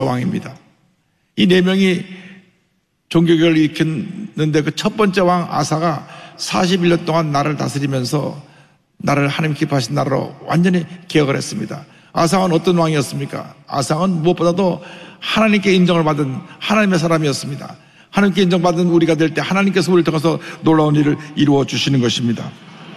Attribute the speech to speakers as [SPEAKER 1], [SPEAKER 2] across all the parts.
[SPEAKER 1] 왕입니다. 이 네 명이 종교개혁을 일으켰는데 그 첫 번째 왕 아사가 41년 동안 나라를 다스리면서 나라를 하나님 기뻐하신 나라로 완전히 개혁을 했습니다. 아사는 어떤 왕이었습니까? 아사는 무엇보다도 하나님께 인정을 받은 하나님의 사람이었습니다. 하나님께 인정받은 우리가 될 때 하나님께서 우리를 통해서 놀라운 일을 이루어 주시는 것입니다.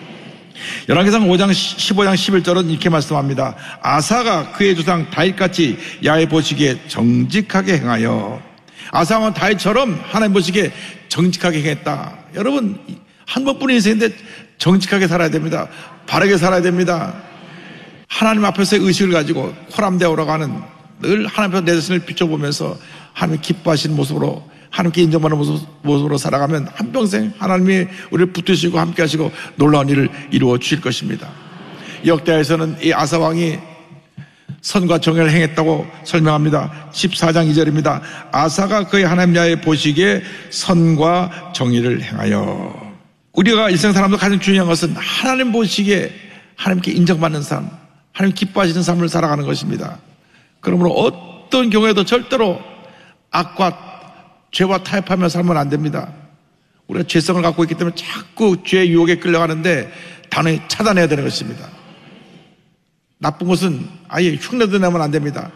[SPEAKER 1] 열왕기상 5장 15장 11절은 이렇게 말씀합니다. 아사가 그의 조상 다윗같이 야훼 보시기에 정직하게 행하여. 아사왕은 다윗처럼 하나님 보시기에 정직하게 행했다. 여러분, 한 번뿐인 인생인데 정직하게 살아야 됩니다. 바르게 살아야 됩니다. 하나님 앞에서의 의식을 가지고 호람대오라고 하는, 늘 하나님 앞에서 내 자신을 비춰보면서 하나님 기뻐하시는 모습으로, 하나님께 인정받는 모습으로 살아가면 한평생 하나님이 우리를 붙드시고 함께 하시고 놀라운 일을 이루어 주실 것입니다. 역대하에서는 이 아사왕이 선과 정의를 행했다고 설명합니다. 14장 2절입니다. 아사가 그의 하나님 야훼 보시기에 선과 정의를 행하여. 우리가 일생 사람도 가장 중요한 것은 하나님 보시기에 하나님께 인정받는 삶, 하나님 기뻐하시는 삶을 살아가는 것입니다. 그러므로 어떤 경우에도 절대로 악과 죄와 타협하며 살면 안 됩니다. 우리가 죄성을 갖고 있기 때문에 자꾸 죄의 유혹에 끌려가는데 단호히 차단해야 되는 것입니다. 나쁜 것은 아예 흉내도 내면 안 됩니다.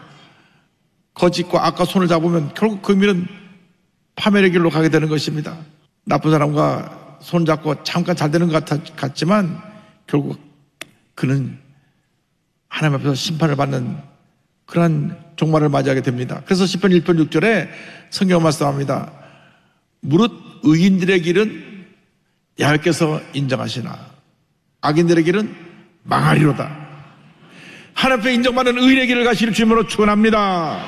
[SPEAKER 1] 거짓과 악과 손을 잡으면 결국 그 길은 파멸의 길로 가게 되는 것입니다. 나쁜 사람과 손 잡고 잠깐 잘 되는 것 같지만 결국 그는 하나님 앞에서 심판을 받는 그러한 종말을 맞이하게 됩니다. 그래서 시편 1편 6절에 성경 말씀합니다. 무릇 의인들의 길은 야훼께서 인정하시나 악인들의 길은 망하리로다. 하나님 앞에 인정받는 의인의 길을 가시는 주님으로 축원합니다.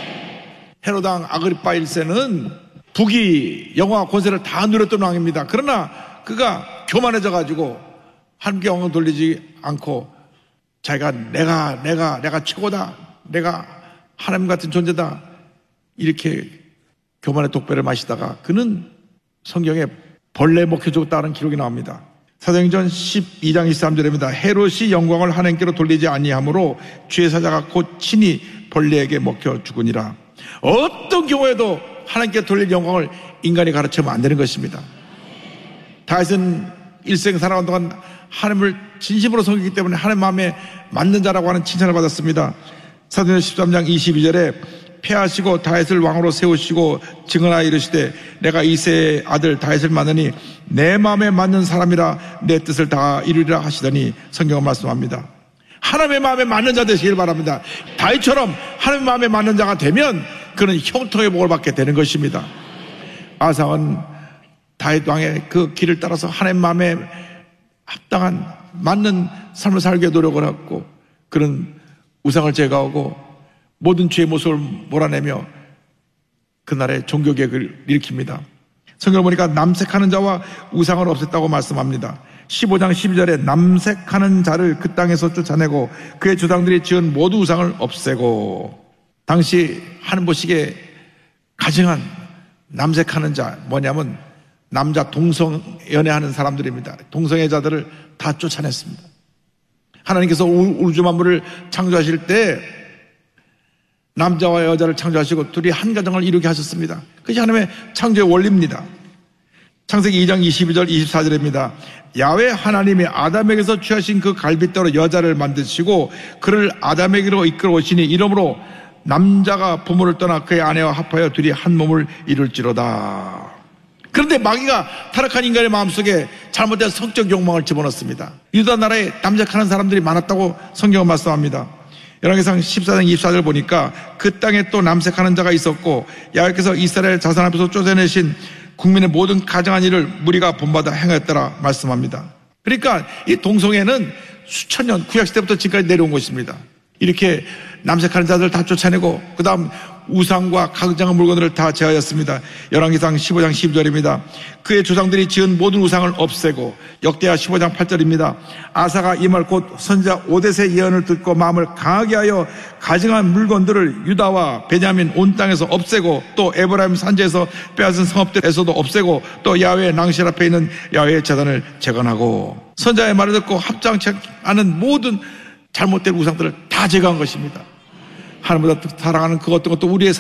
[SPEAKER 1] 헤로당 아그리파 1세는 북이 영화와 권세를 다 누렸던 왕입니다. 그러나 그가 교만해져 가지고 하나님께 영광을 돌리지 않고 자기가 내가 최고다, 내가 하나님 같은 존재다, 이렇게 교만의 독배를 마시다가 그는 성경에 벌레 먹혀 죽었다는 기록이 나옵니다. 사도행전 12장 23절입니다. 헤롯이 영광을 하나님께로 돌리지 아니하므로 주의 사자가 곧 친히 벌레에게 먹혀 죽으니라. 어떤 경우에도 하나님께 돌릴 영광을 인간이 가르치면 안 되는 것입니다. 다윗은 일생 살아간 동안 하나님을 진심으로 섬기기 때문에 하나님 마음에 맞는 자라고 하는 칭찬을 받았습니다. 사도행전 13장 22절에 패하시고 다윗을 왕으로 세우시고 증언하여 이르시되 내가 이새의 아들 다윗을 만나니 내 마음에 맞는 사람이라 내 뜻을 다 이루리라 하시더니 성경은 말씀합니다. 하나님의 마음에 맞는 자 되시길 바랍니다. 다윗처럼 하나님의 마음에 맞는 자가 되면 그는 형통의 복을 받게 되는 것입니다. 아사는 다윗 왕의 그 길을 따라서 하나님 마음에 합당한 맞는 삶을 살기 위해 노력을 하고 그는 우상을 제거하고 모든 죄의 모습을 몰아내며 그날의 종교개혁을 일으킵니다. 성경을 보니까 남색하는 자와 우상을 없앴다고 말씀합니다. 15장 12절에 남색하는 자를 그 땅에서 쫓아내고 그의 조상들이 지은 모두 우상을 없애고. 당시 하는 보시기에 가증한 남색하는 자 뭐냐면 남자 동성 연애하는 사람들입니다. 동성애자들을 다 쫓아냈습니다. 하나님께서 우주 만물을 창조하실 때 남자와 여자를 창조하시고 둘이 한 가정을 이루게 하셨습니다. 그것이 하나님의 창조의 원리입니다. 창세기 2장 22절 24절입니다. 야훼 하나님이 아담에게서 취하신 그 갈빗대로 여자를 만드시고 그를 아담에게로 이끌어 오시니 이러므로 남자가 부모를 떠나 그의 아내와 합하여 둘이 한 몸을 이룰지로다. 그런데 마귀가 타락한 인간의 마음속에 잘못된 성적 욕망을 집어넣습니다. 유다 나라에 남색하는 사람들이 많았다고 성경은 말씀합니다. 열왕기상 14장 24절 보니까 그 땅에 또 남색하는 자가 있었고 야훼께서 이스라엘 자손 앞에서 쫓아내신 국민의 모든 가증한 일을 무리가 본받아 행하였더라 말씀합니다. 그러니까 이 동성애는 수천 년 구약시대부터 지금까지 내려온 것입니다. 이렇게 남색하는 자들 다 쫓아내고 그 다음 우상과 가증한 물건들을 다 제하였습니다. 열왕기상 15장 12절입니다. 그의 조상들이 지은 모든 우상을 없애고. 역대하 15장 8절입니다. 아사가 이 말 곧 선지자 오뎃의 예언을 듣고 마음을 강하게 하여 가증한 물건들을 유다와 베냐민 온 땅에서 없애고 또 에브라임 산지에서 빼앗은 성읍들에서도 없애고 또 야훼의 낭실 앞에 있는 야훼의 제단을 재건하고. 선지자의 말을 듣고 합장치 않은 모든 잘못된 우상들을 다 제거한 것입니다. 하나님보다 사랑하는 그 어떤 것도 우리의